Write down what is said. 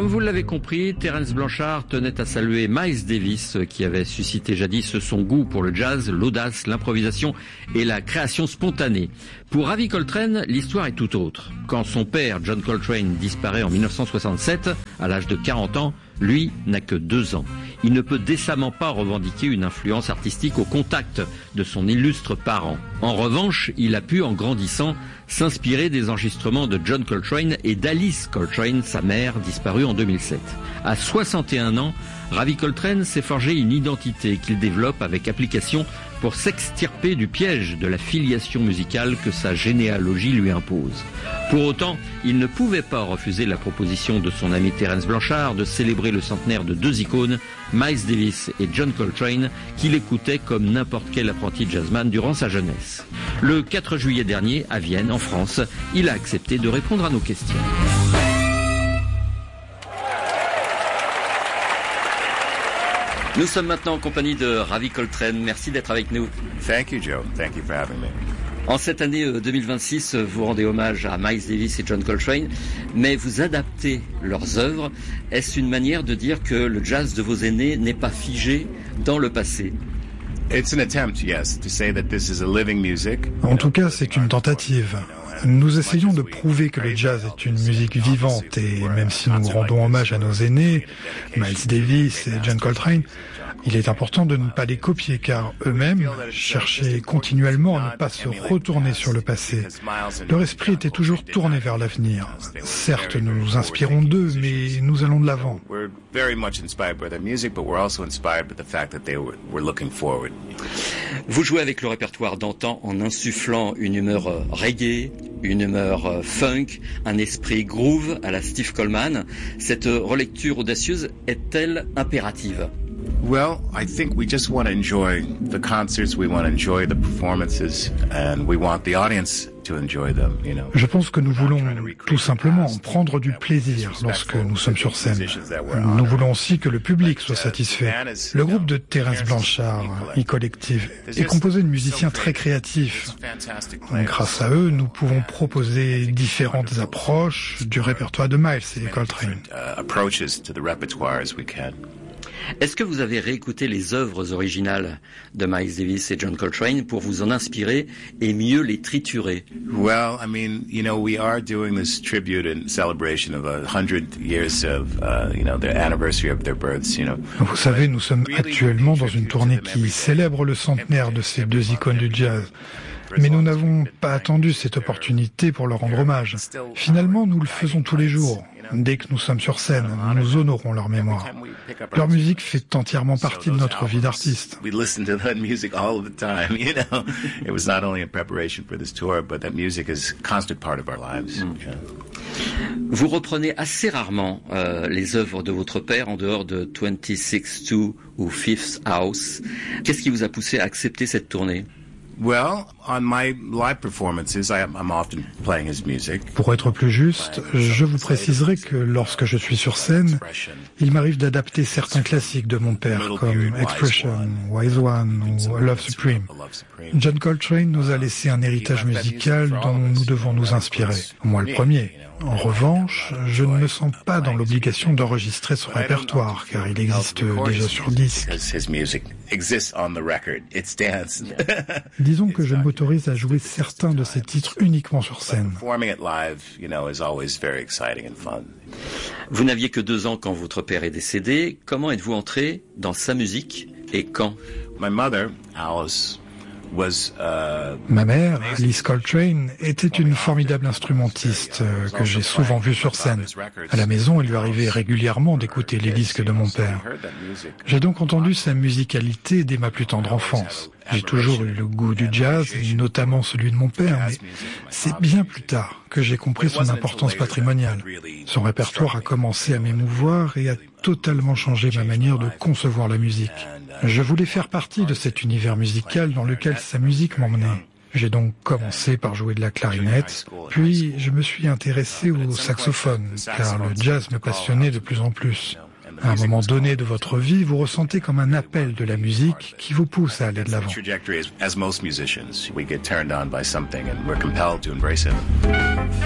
Comme vous l'avez compris, Terence Blanchard tenait à saluer Miles Davis, qui avait suscité jadis son goût pour le jazz, l'audace, l'improvisation et la création spontanée. Pour Ravi Coltrane, l'histoire est tout autre. Quand son père, John Coltrane, disparaît en 1967, à l'âge de 40 ans, lui n'a que 2 ans. Il ne peut décemment pas revendiquer une influence artistique au contact de son illustre parent. En revanche, il a pu, en grandissant, s'inspirer des enregistrements de John Coltrane et d'Alice Coltrane, sa mère, disparue en 2007. À 61 ans, Ravi Coltrane s'est forgé une identité qu'il développe avec application pour s'extirper du piège de la filiation musicale que sa généalogie lui impose. Pour autant, il ne pouvait pas refuser la proposition de son ami Terence Blanchard de célébrer le centenaire de 2 icônes, Miles Davis et John Coltrane, qu'il écoutait comme n'importe quel apprenti jazzman durant sa jeunesse. Le 4 juillet dernier, à Vienne, en France, il a accepté de répondre à nos questions. Nous sommes maintenant en compagnie de Ravi Coltrane. Merci d'être avec nous. Thank you, Joe. Thank you for having me. En cette année 2026, vous rendez hommage à Miles Davis et John Coltrane, mais vous adaptez leurs œuvres. Est-ce une manière de dire que le jazz de vos aînés n'est pas figé dans le passé? It's an attempt, yes, to say that this is a living music. En tout cas, c'est une tentative. Nous essayons de prouver que le jazz est une musique vivante et même si nous rendons hommage à nos aînés, Miles Davis et John Coltrane, il est important de ne pas les copier car eux-mêmes cherchaient continuellement à ne pas se retourner sur le passé. Leur esprit était toujours tourné vers l'avenir. Certes, nous nous inspirons d'eux, mais nous allons de l'avant. Vous jouez avec le répertoire d'antan en insufflant une humeur reggae, une humeur funk, un esprit groove à la Steve Coleman. Cette relecture audacieuse est-elle impérative? Well, I think we just want to enjoy the concerts, we want to enjoy the performances, and we want the audience to enjoy them, you know. Je pense que nous voulons tout simplement prendre du plaisir lorsque nous sommes sur scène. Nous voulons aussi que le public soit satisfait. Le groupe de Terence Blanchard, E-Collective, est composé de musiciens très créatifs. Grâce à eux, nous pouvons proposer différentes approches du répertoire de Miles et Coltrane. Est-ce que vous avez réécouté les œuvres originales de Miles Davis et John Coltrane pour vous en inspirer et mieux les triturer? Well, I mean, you know, we are doing this tribute and celebration of 100 years of, the anniversary of their births, you know. Vous savez, nous sommes actuellement dans une tournée qui célèbre le centenaire de ces 2 icônes du jazz. Mais nous n'avons pas attendu cette opportunité pour leur rendre hommage. Finalement, nous le faisons tous les jours. Dès que nous sommes sur scène, nous honorons leur mémoire. Leur musique fait entièrement partie de notre vie d'artiste. Vous reprenez assez rarement les œuvres de votre père en dehors de 26-2 ou Fifth House. Qu'est-ce qui vous a poussé à accepter cette tournée? Well, on my live performances, I'm often playing his music. Pour être plus juste, je vous préciserai que lorsque je suis sur scène, il m'arrive d'adapter certains classiques de mon père, comme Expression, Wise One ou Love Supreme. John Coltrane nous a laissé un héritage musical dont nous devons nous inspirer. Moi le premier. En revanche, je ne me sens pas dans l'obligation d'enregistrer son répertoire, car il existe déjà sur disque. Disons que je m'autorise à jouer certains de ces titres uniquement sur scène. Vous n'aviez que 2 ans quand votre père est décédé. Comment êtes-vous entré dans sa musique et quand? Ma mère, Alice Coltrane, était une formidable instrumentiste que j'ai souvent vue sur scène. À la maison, il lui arrivait régulièrement d'écouter les disques de mon père. J'ai donc entendu sa musicalité dès ma plus tendre enfance. J'ai toujours eu le goût du jazz, notamment celui de mon père, mais c'est bien plus tard que j'ai compris son importance patrimoniale. Son répertoire a commencé à m'émouvoir et a totalement changé ma manière de concevoir la musique. Je voulais faire partie de cet univers musical dans lequel sa musique m'emmenait. J'ai donc commencé par jouer de la clarinette, puis je me suis intéressé au saxophone, car le jazz me passionnait de plus en plus. À un moment donné de votre vie, vous ressentez comme un appel de la musique qui vous pousse à aller de l'avant.